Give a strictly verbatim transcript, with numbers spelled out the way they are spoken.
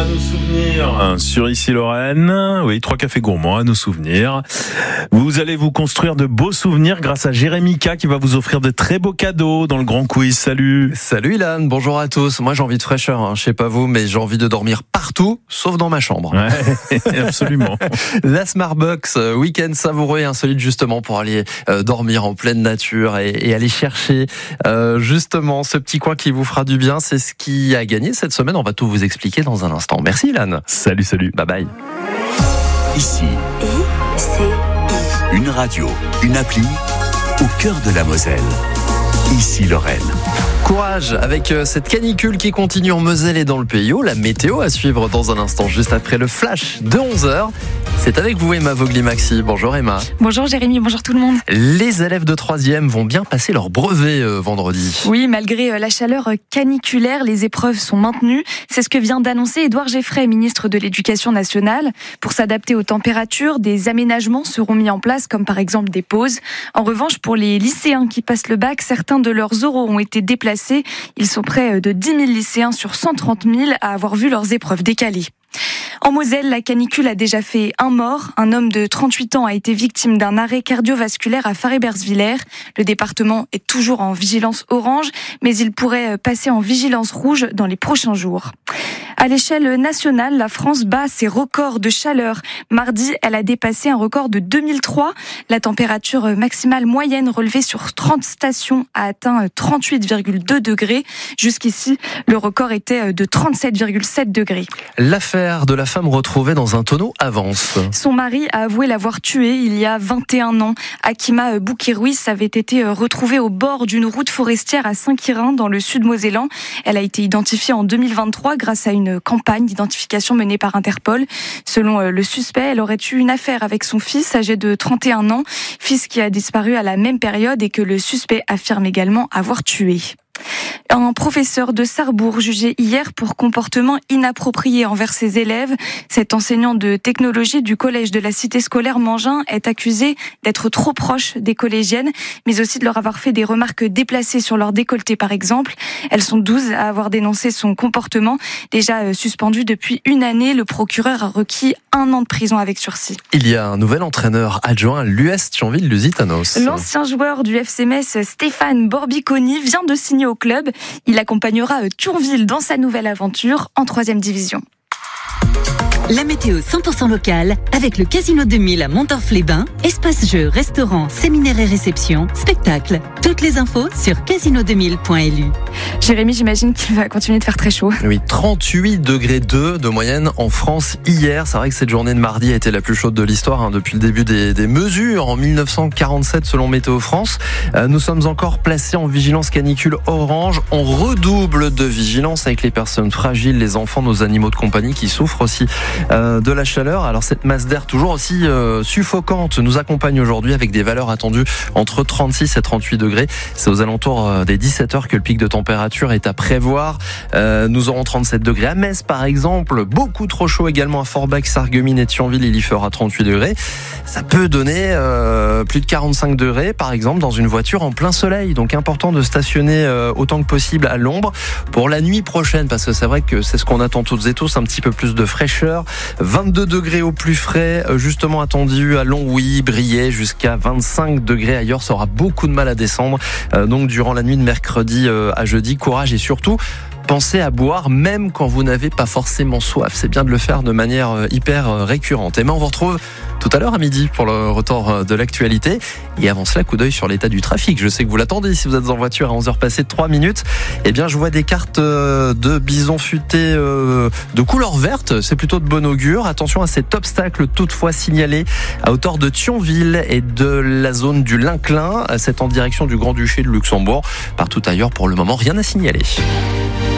nos souvenirs sur Ici Lorraine. Oui, trois cafés gourmands à nos souvenirs. Vous allez vous construire de beaux souvenirs grâce à Jérémy K qui va vous offrir de très beaux cadeaux dans le grand quiz. Salut. Salut Ilan, bonjour à tous. Moi j'ai envie de fraîcheur, hein. Je sais pas vous, mais j'ai envie de dormir partout, sauf dans ma chambre. Ouais, absolument. La Smartbox, week-end savoureux et insolite justement pour aller euh, dormir en pleine nature et, et aller chercher euh, justement ce petit coin qui vous fera du bien. C'est ce qui a gagné cette semaine. On va tout vous expliquer dans un instant. Merci Ilan. Salut, salut. Bye bye. Ici, une radio, une appli au cœur de la Moselle. Ici Lorraine. Courage avec cette canicule qui continue en Moselle et dans le Pays Haut. La météo à suivre dans un instant, juste après le flash de onze heures. C'est avec vous Emma Vogli-Maxi. Bonjour Emma. Bonjour Jérémy, bonjour tout le monde. Les élèves de troisième vont bien passer leur brevet euh, vendredi. Oui, malgré la chaleur caniculaire, les épreuves sont maintenues. C'est ce que vient d'annoncer Édouard Geffray, ministre de l'Éducation nationale. Pour s'adapter aux températures, des aménagements seront mis en place, comme par exemple des pauses. En revanche, pour les lycéens qui passent le bac, certains de leurs oraux ont été déplacés. Ils sont près de dix mille lycéens sur cent trente mille à avoir vu leurs épreuves décalées. En Moselle, la canicule a déjà fait un mort. Un homme de trente-huit ans a été victime d'un arrêt cardiovasculaire à Farébersvillers. Le département est toujours en vigilance orange, mais il pourrait passer en vigilance rouge dans les prochains jours. À l'échelle nationale, la France bat ses records de chaleur. Mardi, elle a dépassé un record de deux mille trois. La température maximale moyenne relevée sur trente stations a atteint trente-huit virgule deux degrés. Jusqu'ici, le record était de trente-sept virgule sept degrés. L'affaire de la femme retrouvée dans un tonneau avance. Son mari a avoué l'avoir tuée il y a vingt et un ans. Akima Boukirouis avait été retrouvée au bord d'une route forestière à Saint-Quirin, dans le sud mosellan. Elle a été identifiée en deux mille vingt-trois grâce à une campagne d'identification menée par Interpol. Selon le suspect, elle aurait eu une affaire avec son fils âgé de trente et un ans, fils qui a disparu à la même période et que le suspect affirme également avoir tué. Un professeur de Sarrebourg jugé hier pour comportement inapproprié envers ses élèves. Cet enseignant de technologie du collège de la cité scolaire Mangin est accusé d'être trop proche des collégiennes, mais aussi de leur avoir fait des remarques déplacées sur leur décolleté par exemple. Elles sont douze à avoir dénoncé son comportement. Déjà suspendu depuis une année, le procureur a requis un an de prison avec sursis. Il y a un nouvel entraîneur adjoint à l'U S Thionville-Lusitanos. L'ancien joueur du F C Metz, Stéphane Borbiconi, vient de signer au club. Il accompagnera Thionville dans sa nouvelle aventure en troisième division. La météo cent pour cent locale avec le Casino deux mille à Montorf-les-Bains, espace jeux, restaurant, séminaire et réception, spectacle. Toutes les infos sur casino deux mille point l u. Jérémy, j'imagine qu'il va continuer de faire très chaud. Oui, trente-huit degrés deux de moyenne en France hier. C'est vrai que cette journée de mardi a été la plus chaude de l'histoire hein, depuis le début des, des mesures en mille neuf cent quarante-sept selon Météo France. Euh, nous sommes encore placés en vigilance canicule orange. On redouble de vigilance avec les personnes fragiles, les enfants, nos animaux de compagnie qui souffrent aussi Euh, de la chaleur. Alors cette masse d'air toujours aussi euh, suffocante nous accompagne aujourd'hui avec des valeurs attendues entre trente-six et trente-huit degrés. C'est aux alentours euh, des dix-sept heures que le pic de température est à prévoir. Euh, nous aurons trente-sept degrés à Metz par exemple, beaucoup trop chaud également à Forbach, Sarreguemines et Thionville, il y fera trente-huit degrés. Ça peut donner euh, plus de quarante-cinq degrés par exemple dans une voiture en plein soleil. Donc important de stationner euh, autant que possible à l'ombre pour la nuit prochaine parce que c'est vrai que c'est ce qu'on attend toutes et tous, un petit peu plus de fraîcheur. vingt-deux degrés au plus frais, justement attendu à Longwy, Briey, jusqu'à vingt-cinq degrés ailleurs. Ça aura beaucoup de mal à descendre. Euh, donc durant la nuit de mercredi euh, à jeudi, courage et surtout pensez à boire même quand vous n'avez pas forcément soif. C'est bien de le faire de manière euh, hyper euh, récurrente. Et ben on vous retrouve tout à l'heure à midi pour le retour de l'actualité. Et avant cela, coup d'œil sur l'état du trafic. Je sais que vous l'attendez si vous êtes en voiture à onze heures passées de trois minutes. Eh bien, je vois des cartes de bison futé de couleur verte. C'est plutôt de bon augure. Attention à cet obstacle toutefois signalé à hauteur de Thionville et de la zone du Linclin. C'est en direction du Grand-Duché de Luxembourg. Partout ailleurs, pour le moment, rien à signaler.